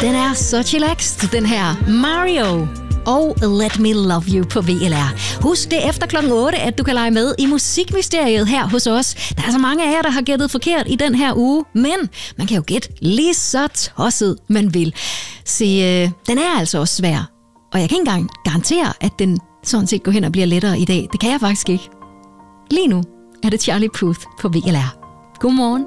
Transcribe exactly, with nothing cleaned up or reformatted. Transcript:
Den er så chillaxed, den her Mario og Let Me Love You på V L R. Husk det efter klokken otte, at du kan lege med i Musikmysteriet her hos os. Der er så mange af jer, der har gættet forkert i den her uge, men man kan jo gætte lige så tosset, man vil. Se, øh, den er altså også svær, og jeg kan ikke engang garantere, at den sådan set går hen og bliver lettere i dag. Det kan jeg faktisk ikke. Lige nu er det Charlie Puth på V L R. Godmorgen.